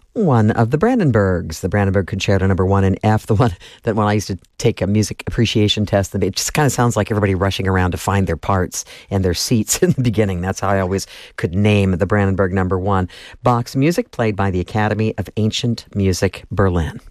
one of the Brandenburgs, the Brandenburg Concerto number 1 in F, the one that when I used to take a music appreciation test, it just kind of sounds like everybody rushing around to find their parts and their seats in the beginning. That's how I always could name the Brandenburg number 1. Bach's music played by the Academy of Ancient Music, Berlin.